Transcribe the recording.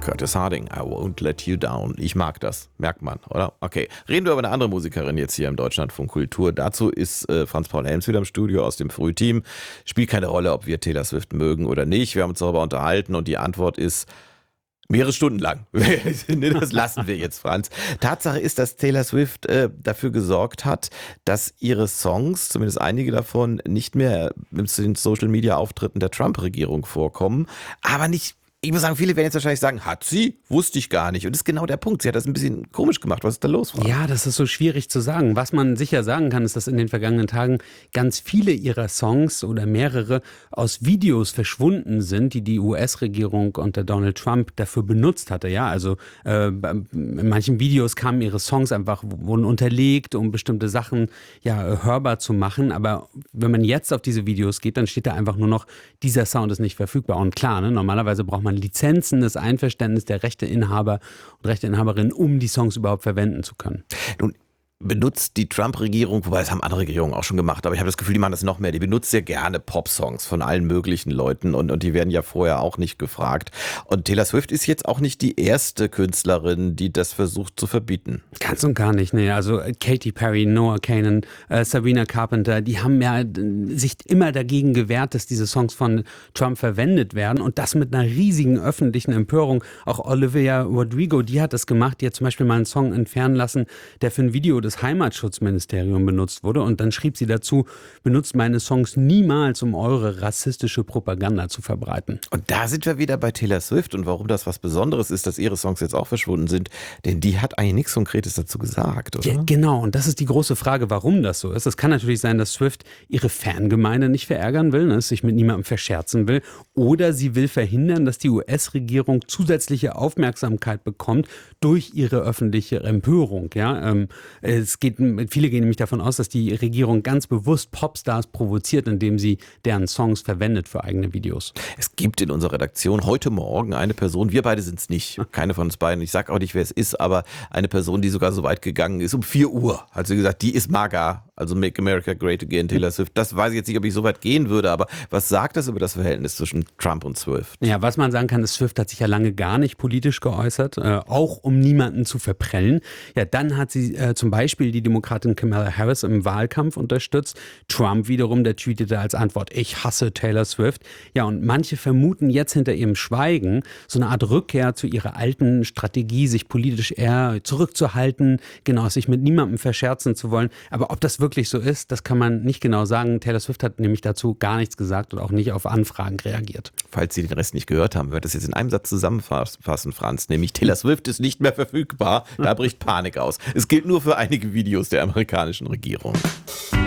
Curtis Harding, I won't let you down. Ich mag das, merkt man, oder? Okay, reden wir über eine andere Musikerin jetzt hier im Deutschlandfunk Kultur. Dazu ist Franz Paul Helms wieder im Studio aus dem Frühteam. Spielt keine Rolle, ob wir Taylor Swift mögen oder nicht. Wir haben uns darüber unterhalten und die Antwort ist mehrere Stunden lang. Das lassen wir jetzt, Franz. Tatsache ist, dass Taylor Swift dafür gesorgt hat, dass ihre Songs, zumindest einige davon, nicht mehr in den Social-Media-Auftritten der Trump-Regierung vorkommen. Aber nicht, ich muss sagen, viele werden jetzt wahrscheinlich sagen, hat sie? Wusste ich gar nicht. Und das ist genau der Punkt. Sie hat das ein bisschen komisch gemacht. Was ist da los, Franz? Ja, das ist so schwierig zu sagen. Was man sicher sagen kann, ist, dass in den vergangenen Tagen ganz viele ihrer Songs oder mehrere aus Videos verschwunden sind, die die US-Regierung unter Donald Trump dafür benutzt hatte. Ja, also in manchen Videos kamen ihre Songs einfach, wurden unterlegt, um bestimmte Sachen hörbar zu machen. Aber wenn man jetzt auf diese Videos geht, dann steht da einfach nur noch, dieser Sound ist nicht verfügbar. Und klar, ne, normalerweise braucht man Lizenzen, das Einverständnis der Rechteinhaber und Rechteinhaberinnen, um die Songs überhaupt verwenden zu können. Nun benutzt die Trump-Regierung, wobei das haben andere Regierungen auch schon gemacht, aber ich habe das Gefühl, die machen das noch mehr. Die benutzt ja gerne Pop-Songs von allen möglichen Leuten und die werden ja vorher auch nicht gefragt. Und Taylor Swift ist jetzt auch nicht die erste Künstlerin, die das versucht zu verbieten. Ganz und gar nicht, ne. Also Katy Perry, Noah Kahan, Sabrina Carpenter, die haben ja sich immer dagegen gewehrt, dass diese Songs von Trump verwendet werden und das mit einer riesigen öffentlichen Empörung. Auch Olivia Rodrigo, die hat das gemacht, die hat zum Beispiel mal einen Song entfernen lassen, der für ein Video des Heimatschutzministeriums benutzt wurde und dann schrieb sie dazu, benutzt meine Songs niemals, um eure rassistische Propaganda zu verbreiten. Und da sind wir wieder bei Taylor Swift und warum das was Besonderes ist, dass ihre Songs jetzt auch verschwunden sind, denn die hat eigentlich nichts Konkretes dazu gesagt, oder? Ja, genau, und das ist die große Frage, warum das so ist. Es kann natürlich sein, dass Swift ihre Fangemeinde nicht verärgern will, ne, sich mit niemandem verscherzen will, oder sie will verhindern, dass die US-Regierung zusätzliche Aufmerksamkeit bekommt durch ihre öffentliche Empörung. Ja? Viele gehen nämlich davon aus, dass die Regierung ganz bewusst Popstars provoziert, indem sie deren Songs verwendet für eigene Videos. Es gibt in unserer Redaktion heute Morgen eine Person, wir beide sind es nicht, keine von uns beiden, ich sage auch nicht, wer es ist, aber eine Person, die sogar so weit gegangen ist, um 4 Uhr, hat sie gesagt, die ist MAGA, also Make America Great Again, Taylor Swift. Das weiß ich jetzt nicht, ob ich so weit gehen würde, aber was sagt das über das Verhältnis zwischen Trump und Swift? Ja, was man sagen kann, ist, Swift hat sich ja lange gar nicht politisch geäußert, auch um niemanden zu verprellen. Ja, dann hat sie zum Beispiel die Demokratin Kamala Harris im Wahlkampf unterstützt. Trump wiederum, der tweetete als Antwort, ich hasse Taylor Swift. Ja, und manche vermuten jetzt hinter ihrem Schweigen so eine Art Rückkehr zu ihrer alten Strategie, sich politisch eher zurückzuhalten, genau, sich mit niemandem verscherzen zu wollen. Aber ob das wirklich so ist, das kann man nicht genau sagen. Taylor Swift hat nämlich dazu gar nichts gesagt und auch nicht auf Anfragen reagiert. Falls Sie den Rest nicht gehört haben, wird das jetzt in einem Satz zusammenfassen, Franz, nämlich Taylor Swift ist nicht mehr verfügbar, da bricht Panik aus. Es gilt nur für einige Videos der amerikanischen Regierung.